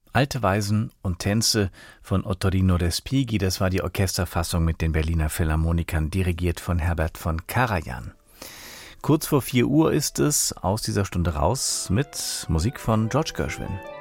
Alte Weisen und Tänze von Ottorino Respighi, das war die Orchesterfassung mit den Berliner Philharmonikern, dirigiert von Herbert von Karajan. Kurz vor 4 Uhr ist es, aus dieser Stunde raus mit Musik von George Gershwin.